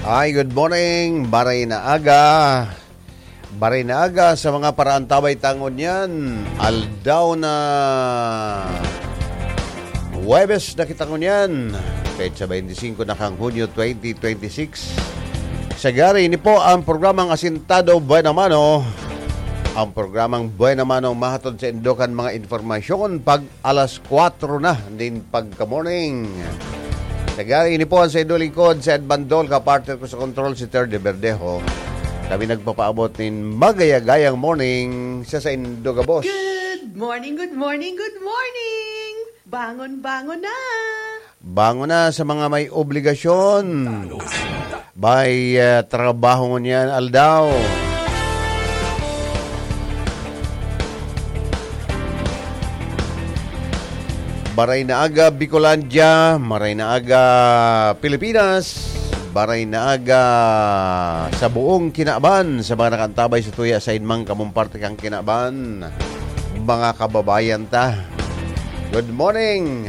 Ay, good morning, Baray na aga. Baray na aga sa mga paraan tabay tangon yan. Aldaw na Huwebes na kitangon yan. Kahit sa 25 na kang Hunyo 2026. Sa gari, ini po ang programang Asintado Buena Mano. Ang programang Buena Mano mahatod sa Indokan mga informasyon pag alas 4 na din pagka-morning. Nagari ini po ang sa Idolingkod sa Edbandol, kapartner ko sa control si Ter de Verdejo. Kami nagpapaabot ng magayagayang morning sa Indoga Boss. Good morning, good morning, good morning! Bangon, bangon na! Bangon na sa mga may obligasyon. May trabaho niyan, Aldaw. Baray na aga, Bicolandia. Maray na aga, Pilipinas. Baray na aga sa buong Kinaban. Sa mga nakantabay sa tuya sa inmang kamumparte kang Kinaban. Mga kababayan ta. Good morning.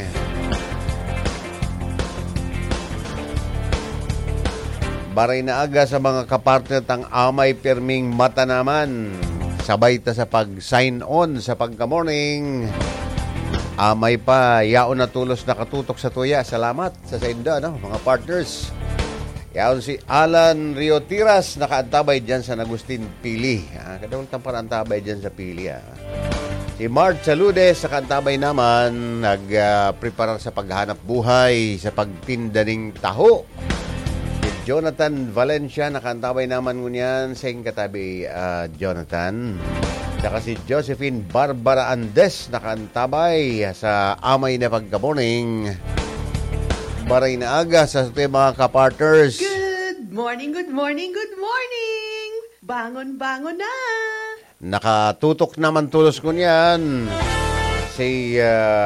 Baray na aga sa mga kapartner tang amay pirming mata naman. Sabay ta sa pag-sign on sa pagka-morning. Amay pa, yaon na tulos nakatutok sa tuya. Salamat sa inda, no? Mga partners. Yaon si Alan Riotiras, nakaantabay dyan sa Agustin Pili. Kadawang tampar antabay dyan sa Pili. Si Mart Saludes, nakaantabay naman, nag-prepare sa paghanap buhay, sa pagtinda ng taho. Si Jonathan Valencia, nakaantabay naman ngunyan sa katabi, Jonathan. Saka si Josephine Barbara Andes, nakaantabay sa amay na pagka-morning. Baray na aga sa mga kapartners. Good morning, good morning, good morning! Bangon, bangon na! Nakatutok naman tulos ko niyan. Si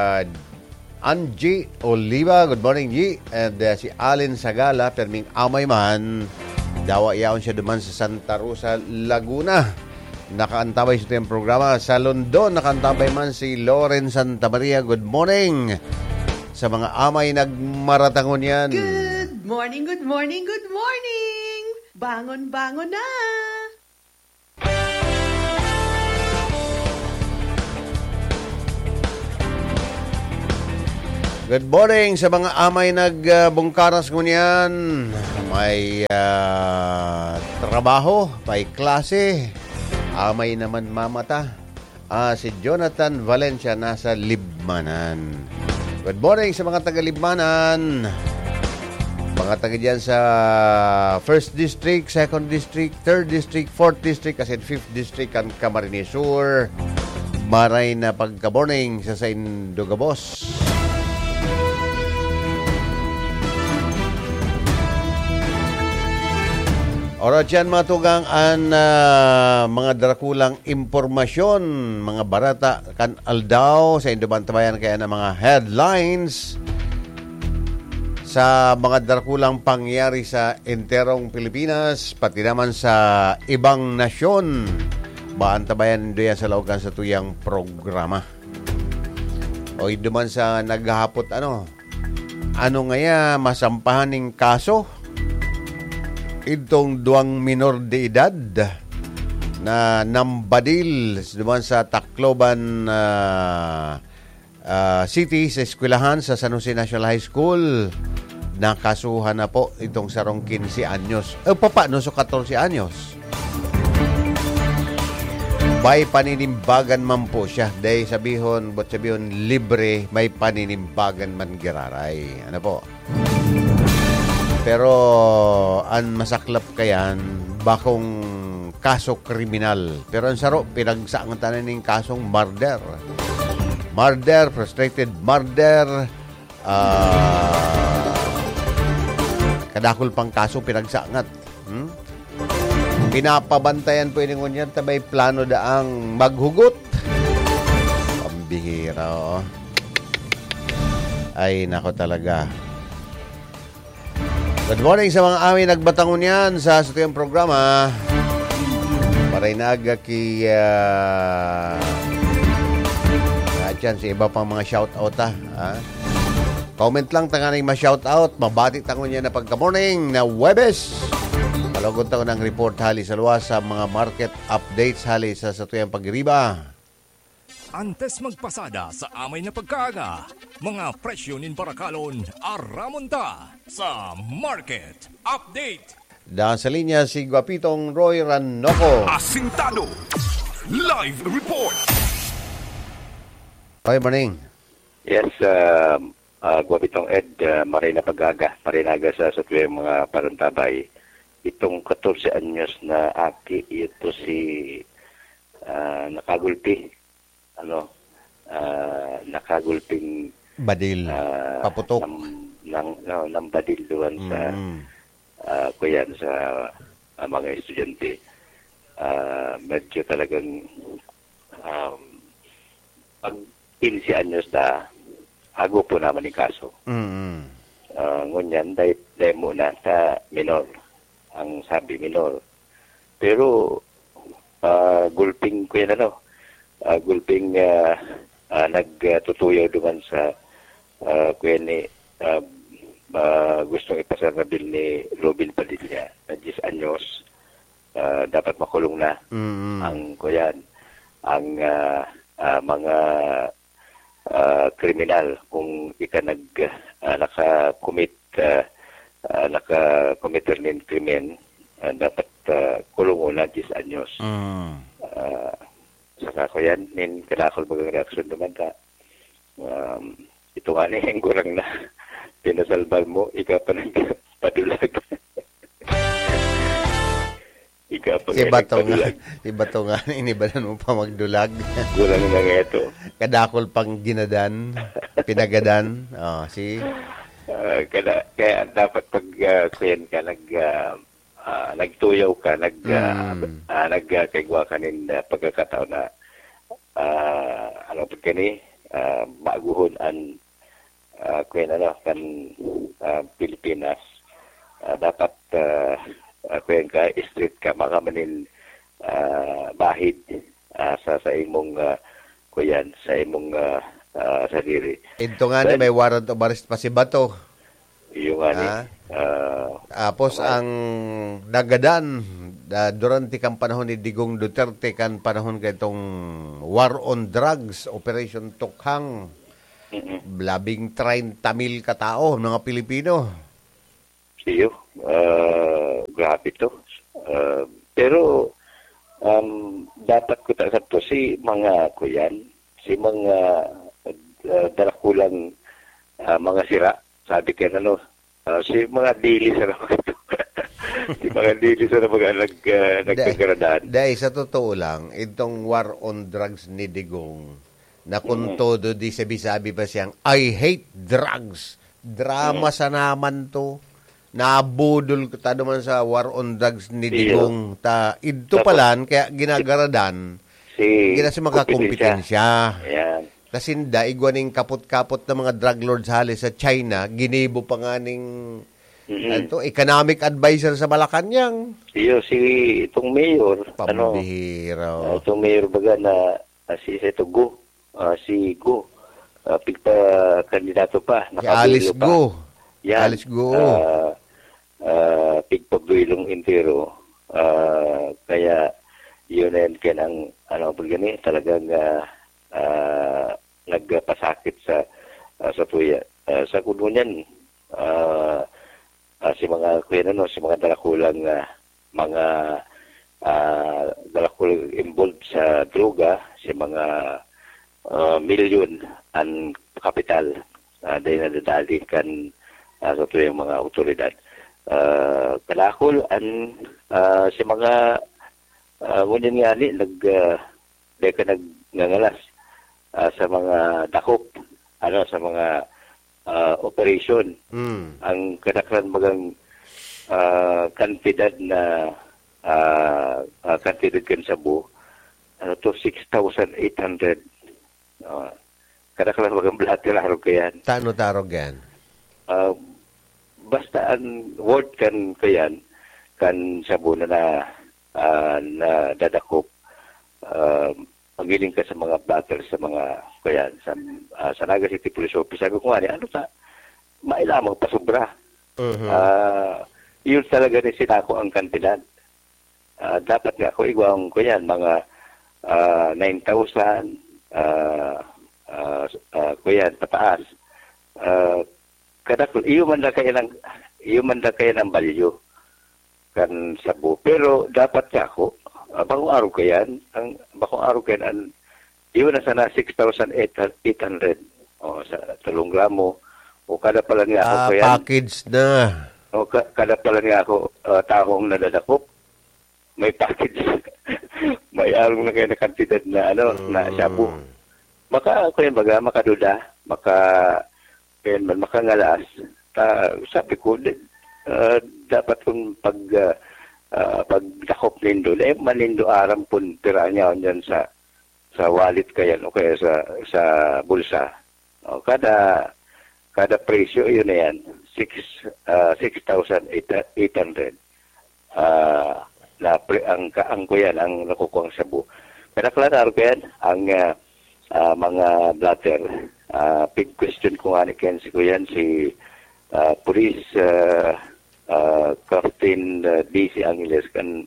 Angie Oliva, good morning G. And si Allen Sagala, perming amay man. Dawa yaon siya duman sa Santa Rosa, Laguna. Nakaantabay sa itong programa. Sa London, nakaantabay man si Lauren Santa Maria. Good morning sa mga amay nagmaratangon yan. Good morning, good morning, good morning! Bangon, bangon na! Good morning sa mga amay nagbungkaras ngunyan. May trabaho, may klase. Amay naman mamata. Si Jonathan Valencia nasa Libmanan. Good morning sa mga taga-Libmanan. Mga taga dyan sa 1st District, 2nd District, 3rd District, 4th District, kasi 5th District ang Camarines Sur. Maray na pagka-morning sa Indoga Boss. Ora dyan matugang ang mga darakulang impormasyon, mga barata kan aldaw sa Indobantabayan kaya na mga headlines sa mga darakulang pangyari sa enterong Pilipinas, pati naman sa ibang nasyon. Baantabayan doon sa laugan sa tuyang programa. O duman sa naghahapot ano ngaya masampahan ng kaso? Itong duwang minor de edad na nambadil duman sa Tacloban City sa eskwelahan sa San Jose National High School. Nakasuhan na po itong sarong 15 anyos. Paano so 14 anyos? May paninimbagan man po siya. Dahil sabihin libre, may paninimbagan man giraray. Ano po? Pero ang masaklap kayan, bakong kaso kriminal. Pero ang saro, pinagsaangan ng kasong murder. Murder, frustrated murder, kadakol pang kaso pinagsaangat. Pinapabantayan po yung ngunyan, tabay plano daang maghugot. Pambihira, oh. Ay, nako talaga. Good morning sa mga amin nagbatangon yan sa tuyang programa. Maray na aga ki dyan sa iba pang mga shout out Comment lang tanganing ma-shoutout. Mabati tangon niya na pagka-morning na Webes. Palugod tangon ng report hali sa luwas sa mga market updates hali sa tuyang pagriba. Antes magpasada sa amay na pagkaaga, mga presyo nin Barakalon aramonta sa Market Update. Dahil sa linya si Guapitong Roy Ranoco. Asintado Live Report. Roy, morning. Yes, Guapitong Ed, Marina Marinaga sa tuyang mga parantabay. Itong 14 anyos na aki, ito si nakagulpi. Nakagulping Badil. Paputok. ng badil doon sa kuyan sa mga estudyante. Medyo talagang pag 15 anyos na ago po naman yung kaso. Ngunyan, dahil muna sa minor. Ang sabi minor. Pero gulping ko yan gulping nagtutuyaw duman sa kuya ni gustong ipasar na bill ni Robin Padilla na 10 anyos dapat makulong na ang kuyan ang mga kriminal kung nakakomit ng krimen dapat kulong na 10 anyos. Saka ko yan, kinakol bagang reaksyon naman ka. Ito nga ni hengurang na pinasalbal mo, ikaw pa nagpadulag. Ikaw pa nagpadulag. Iba to nga, inibalan mo pa magdulag. Gurang na nga ito. Kadakol pang ginadan, pinagadan. Kaya dapat pag kuyan ka, nagtuyaw ka, nagkaigwa ka nin pagkakataon na baguhon ang Pilipinas. Dapat kuyan ka, street ka, makamanin bahid sa imong kuyan, sa imong sarili. Ito nga may warrant of arrest pa si Bato. Yung Tapos ang nagadan durante kang panahon ni Digong Duterte kan panahon kayong war on drugs, Operation Tukhang. 30,000 katao mga Pilipino. Siyo, grabe to. Pero dapat ko to si mga kuyan, si mga dalakulang mga sira. Sabi ka si mga dili sa naman ito. Si mga dili sa naman nagkagaradaan. Dahil sa totoo lang, itong war on drugs ni Digong, na kung todo di sabi-sabi pa siyang, I hate drugs. Drama sa naman to. Nabudol ta naman sa war on drugs ni Digong. Ito palan, kaya ginagaradan, gina si makakompetensya. Ayan. Kasi igwaning kapot-kapot na mga drug lords hali sa China, ginibo pa nga ning economic advisor sa Malacanang. Iyo, itong mayor. Pambihira. Itong mayor baga na si Go. Si Go. Pigpa kandidato pa. Alice Go. Yan. Alice Go. Pigpagduilong intero. Kaya yun na yan kanang talagang nagpasakit sa tuya. Sa kununyan, si mga si mga dalakulang mga dalakulang involved sa droga, si mga milyon ang kapital dahil nadadali kan sa tuyang mga otoridad. Dalakul ang si mga ngunyan nga ni nagngangalas sa mga dakop, sa mga operation. Ang kadakran magang kantidad na kantidad kan Sabu, 6,800. Kadakran magang blatter harog kayan. Tano tarog yan? Basta ang word kan kayan, kan Sabu na dadakop, magiling ka sa mga battles sa mga kuyan sa Naga City Police Office. Sabi ko nga, mailamang pasubra. Mhm. Yun talaga ni sinako ang kantidad. Dapat nga ako igwang ko yan, mga 9,000, ko yan, pataas. Kada iyo man na kayo ng value kan sabu. Pero dapat nga ako, bagong araw ko yan, iyo na sana 6,800 sa 3 gramo. O kada pala nga ako ko yan. Package na. O kada pala nga ako taong nadadakop. May package. May araw na kayo na kantidad na na sabu. Makaduda, makangalas. Sabi ko, dapat kung pagdakop nindo, manindo aram pun tira niya dyan sa wallet kayan o kaya sa bulsa. O, kada presyo yun na yan, 6,800. Ang ko yan, ang nakukuhang sabu. Pero klaro ko yan, ang mga blatter. Big question ko nga ni Kenzie ko yan, si Police Captain DC Angeles kan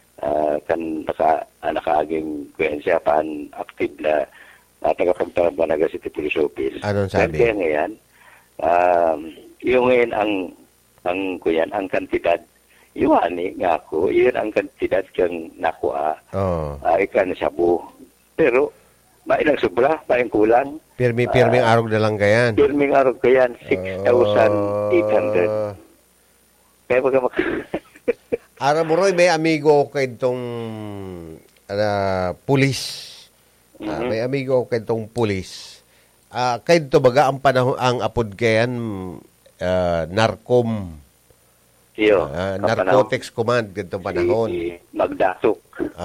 nakaaging kwensya paan active na tagapagtarap na Naga City Police Office. Anong sabi? Kaya ngayon, yung ngayon ang kantidad, iwani nga ako, yun ang kantidad kang nakuha, ikan sabu. Pero, mainang sobra, maing kulang. Pirming arog na lang kayan. Pirming arog kayan, 6,800. Kaya Ara mo Roy, may amigo kay itong pulis. May amigo kay itong pulis. Kay ito baga ang panahon, ang apod kayan, Narcom. Narcotics Command kay itong panahon. Magdasok.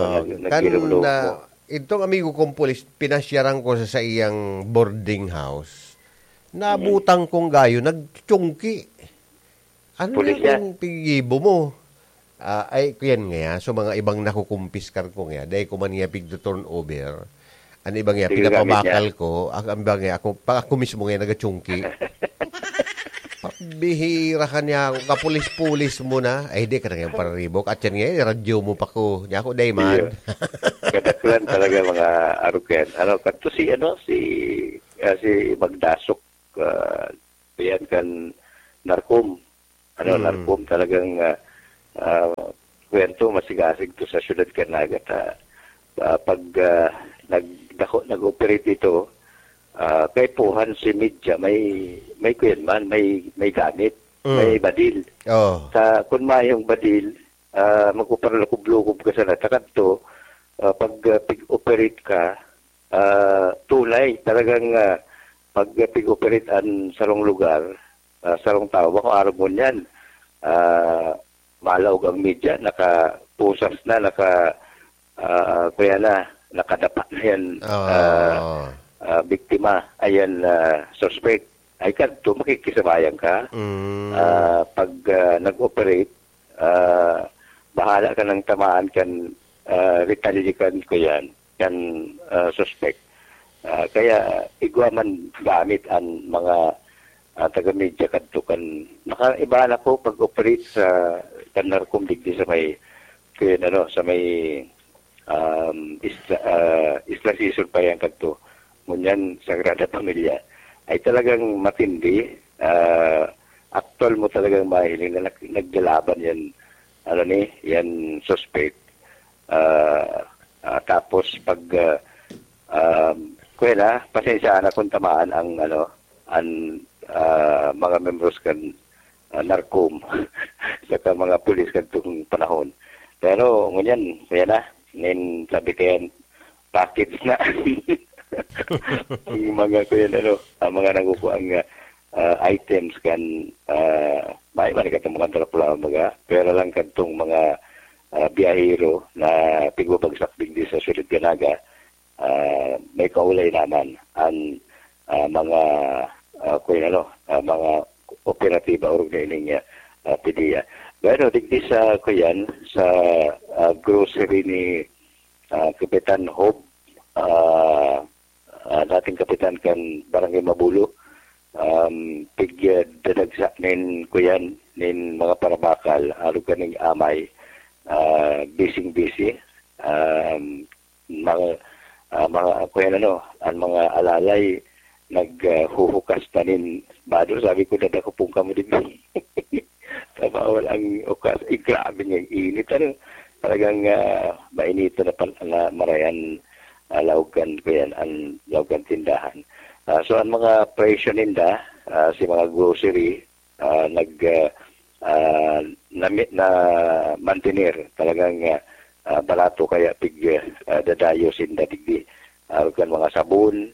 Itong amigo kong pulis, pinasyaran ko sa iyang boarding house. Nabutang kong gayo, nagtsyungki. Ano yung pigibo mo? Ay, kuyan nga, so mga ibang nakukumpiskar ko nga, dahil ko man nga pig-turnover, ang ibang nga, pinapabakal ko, ang ibang nga, ako mismo nga nagachungki. Bihira ka niya, kapulis-pulis mo na, ay di ka na nga pararibok, at yan nga, radyo mo pa ko, niya ako, day man. Kadaklan talaga mga aruken. Kanto si Magdasok, yan kan Narcom. Narcom talagang kwento masigasig to sa syudad Canaga. Pag nag-operate dito, kay puhan si media, may kuyan man, may gamit, may badil. Sa kung mayong badil, magkuparlakob-lukob ka sa natakanto, pag pig-operate ka, tulay, talagang pag pig-operate ang sarong lugar, sarong tao, bako araw mo niyan, malawag ang media, nakapusas na, nakadapa na yan, biktima, ayan, suspect. Ay kanto, makikisabayan ka. Pag nag-operate, bahala ka ng tamaan kan retalikan ko yan, kan suspect. Kaya igwaman gamit ang mga taga-media kanto kan nakaiba na ko pag-operate sa Narcom digdi sa may Isla Season pa yan kanto. Ngunyan Sagrada Familia ay talagang matindi. Actual mo talagang mahiling na naggalaban yan yan suspect. Tapos pag pasensya na kung tamaan ang mga members kan Narcom saka mga pulis kan itong panahon. Pero ngunyan, kaya na, sabi kayan, package na. Yung mga mga nagukuang items kan may katong mga mga pero lang kantong mga biyahero na pigbabagsak digdi sa Sulit Ganaga, may kaulay naman ang mga mga operatiba o niya PDEA. Pero digdi sa kuyan sa grocery ni Kapitan Hob, dating kapitan kan Barangay Mabulo, dadagsa nin kuyan nin mga parabakal aro kaning amay busy mga kuyan ang mga alalay naghuhukas tanin bado sabi ko dadakupong kamo din tabawal ang ukas grabe ng init talagang mainito na marayan laugan kuyan ang laugan tindahan. So ang mga presyo ninda si mga grocery na mantenir talagang barato kaya pig dadayo sinda digdi kan mga sabon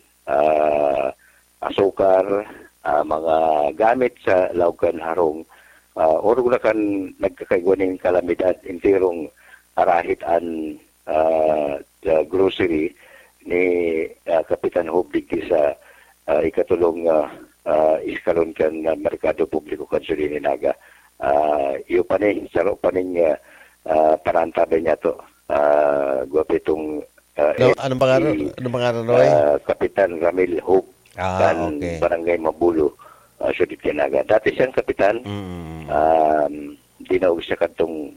asukar mga gamit sa laugan harong oro na kan nagkakaigwaning kalamidad intirong arahit an grocery ni Kapitan Hoblig sa ikatulong iskalon kan merkado publiko kan Surini Naga. Iyo pa ni, saro pa ning parantabe niya to. Guwapitong anong pangalan, Roy? Kapitan Ramil Hope kan okay. Barangay Mabulo, Surini Naga. Dati siyang kapitan, dinaog siya katong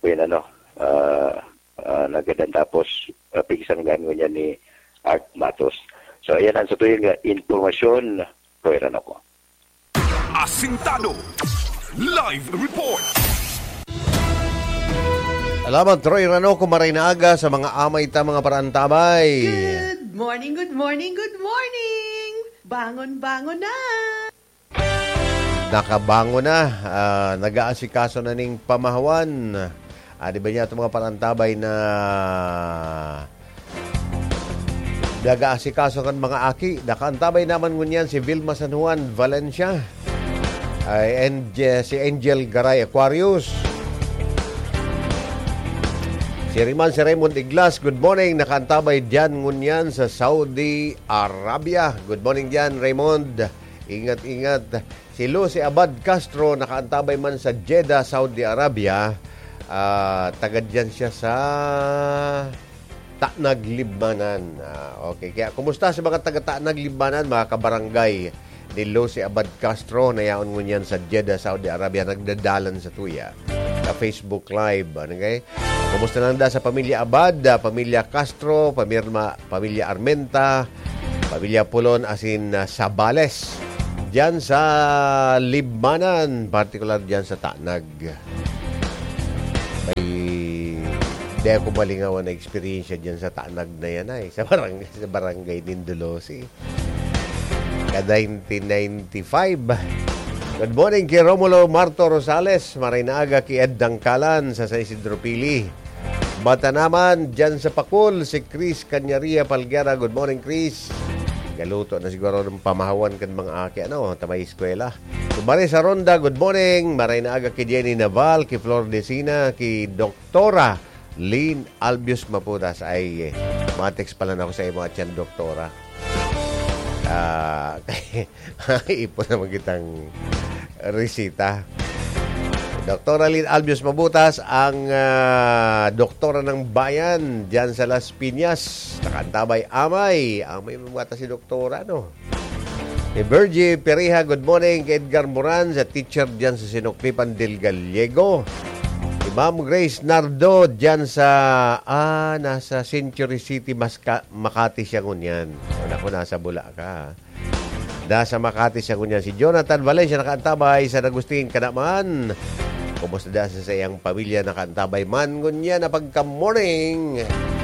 nagadan tapos pigsang gano'n niya ni Art Matos. So, ayan ang sa tuyong informasyon. Kuwiran ako. Asintado Live Report. Alamat, Troy Ranoco, maray na aga sa mga amay ta mga parantabay. Good morning, good morning, good morning! Bangon na! Nakabango na, nag-aasikaso na ning pamahawan. Di ba niya itong mga parantabay na nag-aasikaso kan mga aki. Nakaantabay naman ngunyan si Vilma San Juan Valencia and si Angel Garay Aquarius. Si Raymond Iglas, good morning. Nakaantabay dyan ngunyan sa Saudi Arabia. Good morning dyan, Raymond. Ingat. Si Lucy Abad Castro, nakaantabay man sa Jeddah, Saudi Arabia. Tagad dyan siya sa Tanag, Libmanan. Okay, kaya kumusta sa mga taga-Tanag, Libmanan, mga kabarangay ni Lucy Abad Castro na yaon ngunyan sa Jeddah, Saudi Arabia, nagdadalan sa tuya sa Facebook Live. Okay? Kumusta lang sa pamilya Abad, pamilya Castro, pamilya Armenta, pamilya Pulon, asin Sabales. Diyan sa Libmanan, particular diyan sa Tanag. Hindi ako malingawan na experience dyan sa Tanag na yan sa barangay Nindulosi. Kada 1995. Good morning kay Romulo Marto Rosales, maray na aga kay Ed Dangkalan sa San Isidro Pili. Bata naman dyan sa Pakul, si Chris Canyaria Palguera. Good morning, Chris. Galuto na siguro ng pamahawan kan mga aki, tamay eskwela. Kumari sa Ronda, good morning. Maray na aga kay Jenny Naval, kay Flor Decina, kay Doktora Lynn Albius Maputas. Ay, matex pala na ako sa iyo mga tiyan, Doktora. Ipon naman kitang resita. Doktora Lynn Albius Mabutas, ang doktora ng bayan dyan sa Las Piñas. Nakantabay amay. Amay mamata si doktora, Kay Virgie Pereja, good morning. Kay Edgar Moran, sa teacher dyan sa Sinuklipan del Gallego. Kay Ma'am Grace Nardo, dyan sa, nasa Century City, Makati siya ngunyan. Ako, nasa Bulaca, Nasa Makati siya ngunyan. Si Jonathan Valencia, nakaantabay sa Agustin Kanaman. Kumusta da sa iyang pamilya, nakaantabay man ngunyan na pagka-morning.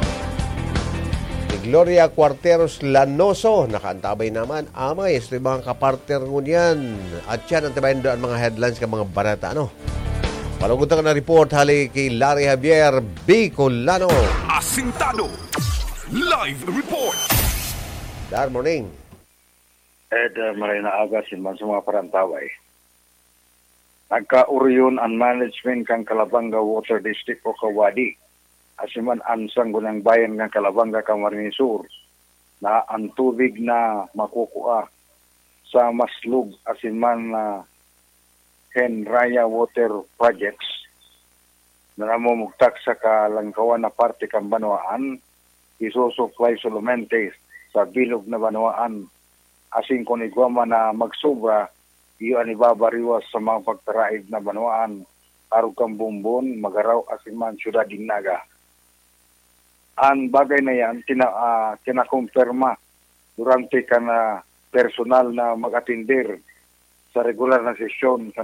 Si Gloria Cuarteros Lanoso, nakaantabay naman. Amay, ito yung mga kapartner ngunyan. At yan, antabayin doon mga headlines ka mga barata, Palugutan ka na report, hali kay Larry Javier Bicolano. Asintado Live Report. Good morning. Ed, maray na aga sinman sa mga parantaway. Nagka-uryon ang management kang Calabanga Water District o Kawadi. Asiman ang sanggunang bayan ng Calabanga, Camarines Sur na ang tubig na makukuha sa maslug asiman na Henraya Water Projects na namumugtak sa kalangkawan na parte kang Banwaan, isusupply solamente sa bilog na Banwaan asing kunigwama na magsobra, iyon ibabariwas sa mga pagtaraib na banwaan, arog kang bumbon, magaraw asin man syudad din Naga. Ang bagay na yan, kinakumpirma durante ka na personal na mag-atindir sa regular na sesyon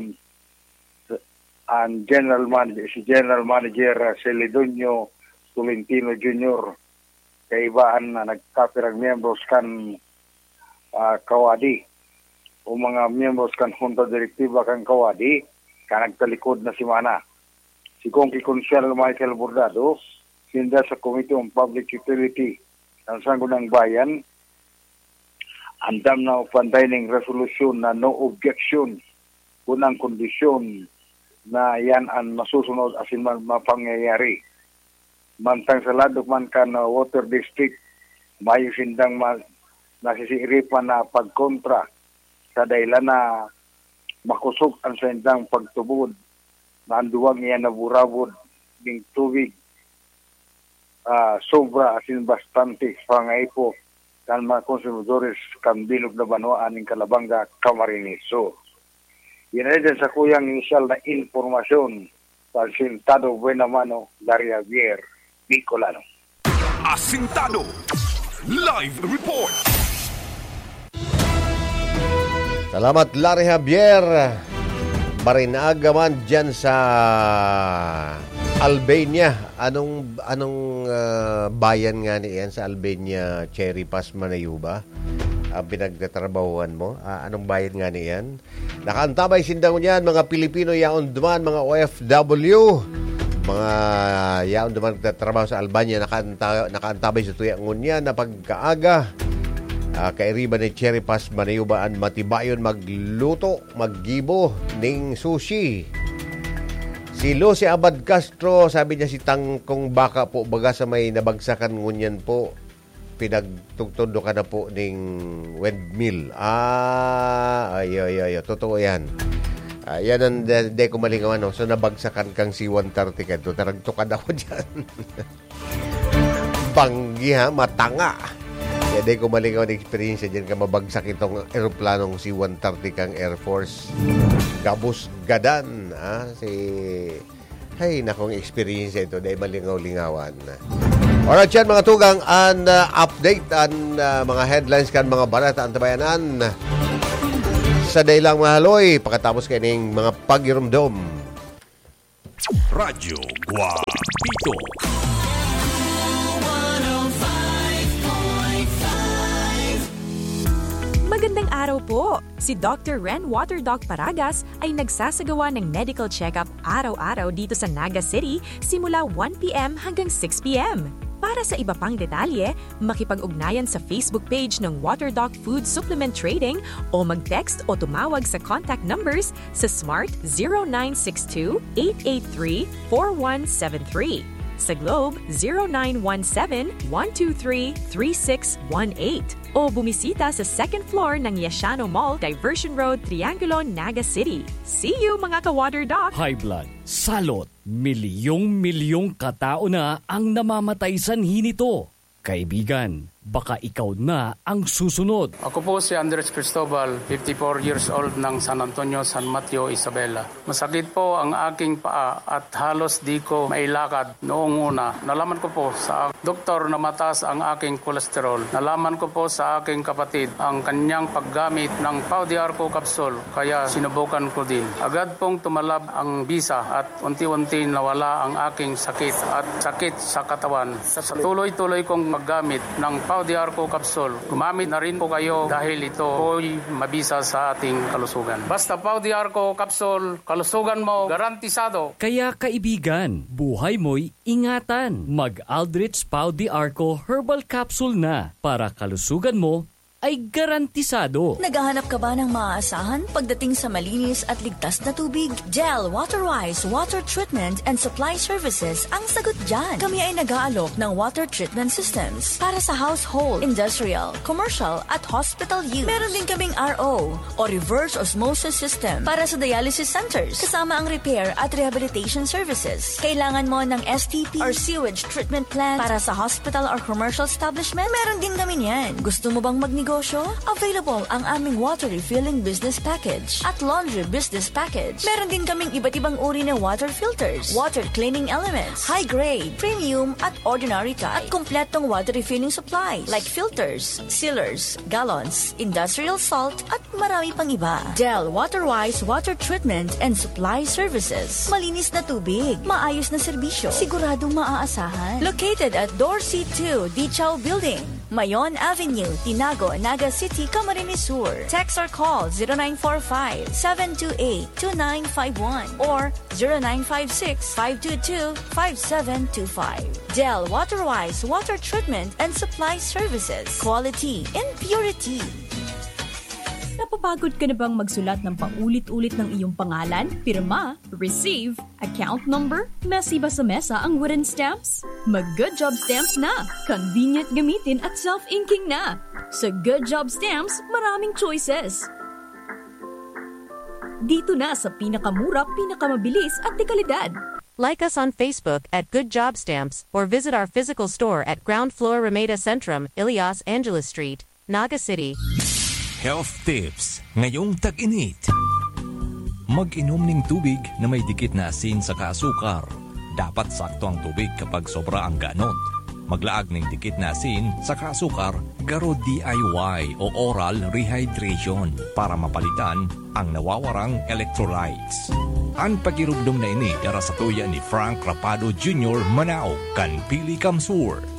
ang si General Manager Celedonio Tolentino Jr. kaibaan na nagkapirang membros kan Kawadi o mga membros kan Junta Direktiba kan Kawadi ka nagtalikod na si Mana. Si Kongki Consuelo Michael Bordado, sinda sa Committee on Public Utility ng Sangguniang Bayan, andam na pantay ng resolusyon na no objection unang kondisyon na yan ang masusunod asin man mapangyayari. Mantang sa ladok man ka na water district, mayo sindang nasisiripan na pagkontra sa dahilan na makusog ang sindang pagtubod na anduwag niya na burabod ng tubig sobra asin bastante pangaipo kan mga konsumidores kan bilog na banwaan ng Calabanga, Camarines Sur. Yan ay din sa kuyang inisyal na informasyon sa Asintado Buenamano, Daria Javier, Bicolano. Asintado Live Report. Salamat Larry Javier. Barinaga man dyan sa Albania. Anong bayan nga niyan sa Albania? Cherry Pass Manayuba? Pinagtatrabahuan mo? Anong bayan nga niyan? Nakaantabay sindang niyan mga Pilipino yaon duman, mga OFW. Mga yaon duman nagtatrabaho sa Albania, nakaantabay sa tuyang niyan na pagkaaga. Kairiba ni Cherry Pass Manayubaan matibayon magluto, maggibo ning sushi. Si Lucy Abad Castro, sabi niya si Tangkong Baka po, baga sa may nabagsakan ngunyan po, pinagtugtundo ka na po ning windmill. Totoo yan. Yan ang de ko malingawan. No? So, nabagsakan kang C-130 ka. Taragtukan ako dyan. Banggi ha, matanga. Yan de ko malingawan experience dyan ka mabagsak itong aeroplanong C-130 kang Air Force. Gabus gadan. Hay, nakong experience ito. Dahil malingaw-lingawan. Alright yan mga tugang. And update ang mga headlines kan mga balata ang tabayanan. Sa day lang mahaloy. Pagkatapos kaning mga pagirumdom. Radyo Guapito. Magandang araw po! Si Dr. Ren Waterdoc Paragas ay nagsasagawa ng medical check-up araw-araw dito sa Naga City simula 1 p.m. hanggang 6 p.m. Para sa iba pang detalye, makipag-ugnayan sa Facebook page ng Waterdoc Food Supplement Trading o mag-text o tumawag sa contact numbers sa Smart 0962-883-4173. Sa Globe, 0917-123-3618 o bumisita sa second floor ng Yashano Mall, Diversion Road, Triangulo, Naga City. See you mga ka-Water Doc! High blood, salot, milyong katao na ang namamatay sanhi nito. Kaibigan, baka ikaw na ang susunod. Ako po si Andres Cristobal, 54 years old ng San Antonio, San Mateo, Isabela. Masakit po ang aking paa at halos di ko mailakad noong una. Nalaman ko po sa doktor na mataas ang aking kolesterol. Nalaman ko po sa aking kapatid ang kanyang paggamit ng Pau de Arco capsule, kaya sinubukan ko din. Agad pong tumalab ang bisa at unti-unti nawala ang aking sakit at sakit sa katawan. Sa tuloy-tuloy kong maggamit ng Pau de Arco capsule, gumamit na rin po kayo dahil ito po'y mabisa sa ating kalusugan. Basta Pau de Arco capsule, kalusugan mo garantisado. Kaya kaibigan, buhay mo'y ingatan. Mag-Aldrich Pau de Arco Herbal Capsule na para kalusugan mo ay garantisado. Naghahanap ka ba ng maaasahan pagdating sa malinis at ligtas na tubig? Gel, Waterwise, Water Treatment and Supply Services ang sagot dyan. Kami ay nag-aalok ng water treatment systems para sa household, industrial, commercial at hospital use. Meron din kaming RO o reverse osmosis system para sa dialysis centers. Kasama ang repair at rehabilitation services. Kailangan mo ng STP or sewage treatment plant para sa hospital or commercial establishment? Meron din kami yan. Gusto mo bang magnegosyo negosyo? Available ang aming water refilling business package at laundry business package. Meron din kaming iba't ibang uri ng water filters, water cleaning elements, high grade, premium at ordinary type. At kumpletong water refilling supply like filters, sealers, gallons, industrial salt at marami pang iba. Del Waterwise Water Treatment and Supply Services. Malinis na tubig, maayos na serbisyo, siguradong maaasahan. Located at Dorsey 2, Dichaw Building, Mayon Avenue, Tinago, Naga City, Camarines Sur. Text or call 0945-728-2951 or 0956-522-5725. Del Waterwise Water Treatment and Supply Services. Quality and purity. Napapagod ka na bang magsulat ng paulit-ulit ng iyong pangalan, pirma, receive, account number? Messy ba sa mesa ang wooden stamps? Mag-Good Job Stamps na! Convenient gamitin at self-inking na! Sa Good Job Stamps, maraming choices. Dito na sa pinakamura, pinakamabilis at dekalidad. Like us on Facebook at Good Job Stamps or visit our physical store at Ground Floor Ramada Centrum, Ilias Angeles Street, Naga City. Health tips ngayong tag-init. Mag-inom ng tubig na may dikit na asin sa asukar. Dapat sakto ang tubig kapag sobra ang ganot. Maglaag ng dikit na asin sa asukar, garo DIY o oral rehydration para mapalitan ang nawawarang electrolytes. Ang pagirugdom na ini dara sa tuya ni Frank Rapado Jr. Manao, Kanpili Kamsur.